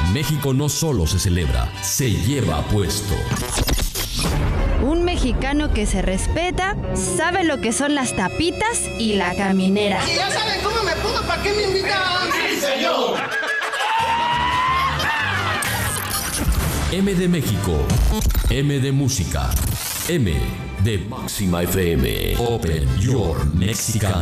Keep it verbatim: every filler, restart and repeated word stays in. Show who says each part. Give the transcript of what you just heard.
Speaker 1: En México no solo se celebra, se lleva puesto.
Speaker 2: Un mexicano que se respeta, sabe lo que son las tapitas y la caminera.
Speaker 3: Si ya saben cómo me pongo, ¿para qué me invitan?
Speaker 4: ¡Sí, señor!
Speaker 1: M de México, M de música, M de Máxima F M. Open Your Mexican